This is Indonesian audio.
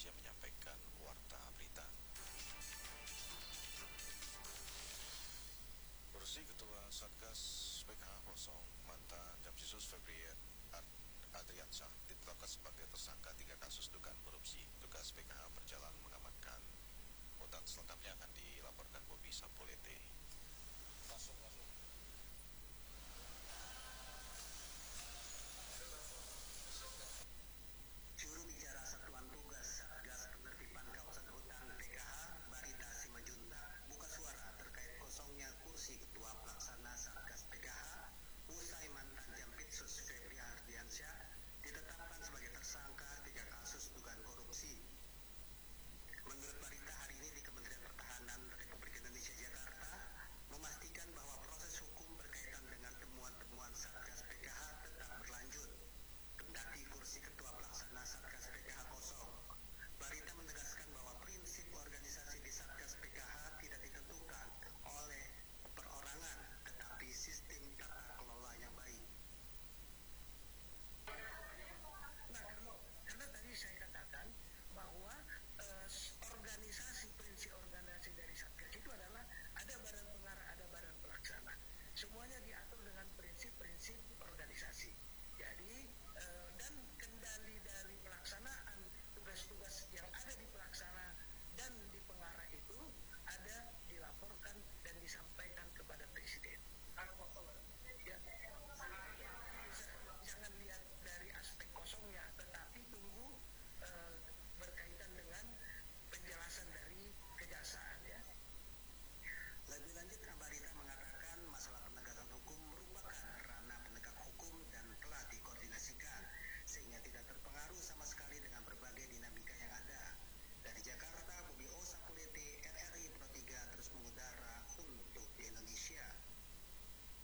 Indonesia menyampaikan warta berita. Kursi Ketua Satgas PKH kosong, mantan Jampisus Febri Adriansyah ditetapkan sebagai tersangka 3 kasus dugaan korupsi. Tugas PKH berjalan mengamankan. Dan selengkapnya akan dilaporkan Bobi Sapolete. Masuk. Juru bicara Satuan Tugas Satgas Penertiban Kawasan Hutan PKH, Barita Simajuntak, buka suara terkait kosongnya kursi Ketua Pelaksana Satgas PKH usai mantan Jampitsus Febri Ardiansyah ditetapkan sebagai tersangka 3 kasus dugaan korupsi. Menurut Barita, hari ini di Kementerian Pertahanan Republik Indonesia Jakarta memastikan bahwa proses hukum berkaitan dengan temuan-temuan Satgas PKH tetap berlanjut. Kendati kursi Ketua Pelaksana Satgas PKH kosong, Barita menegaskan bahwa prinsip organisasi di Satgas PKH tidak ditentukan oleh perorangan, tetapi sistem tata kelola yang baik. Karena tadi saya katakan bahwa prinsip organisasi dari Satgas itu adalah ada badan pengarah, ada badan pelaksana. Semuanya diatur dengan prinsip-prinsip organisasi. Jadi dan kendali dari pelaksanaan tugas-tugas yang ada di pelaksana dan di pengarah itu ada dilaporkan dan disampaikan kepada Presiden.